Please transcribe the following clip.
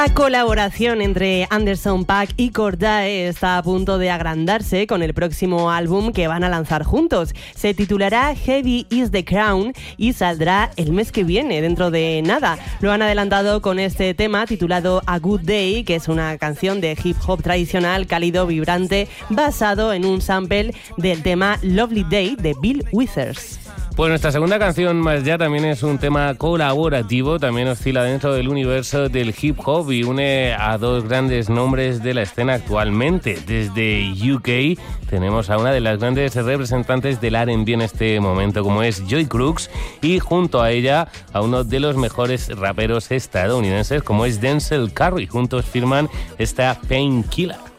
La colaboración entre Anderson .Paak y Cordae está a punto de agrandarse con el próximo álbum que van a lanzar juntos. Se titulará Heavy is the Crown y saldrá el mes que viene, dentro de nada. Lo han adelantado con este tema titulado A Good Day, que es una canción de hip hop tradicional, cálido, vibrante, basado en un sample del tema Lovely Day de Bill Withers. Pues nuestra segunda canción, Más Ya, también es un tema colaborativo, también oscila dentro del universo del hip hop y une a dos grandes nombres de la escena actualmente. Desde UK tenemos a una de las grandes representantes del R&B en este momento, como es Joy Crooks, y junto a ella a uno de los mejores raperos estadounidenses, como es Denzel Curry. Juntos firman esta Painkiller.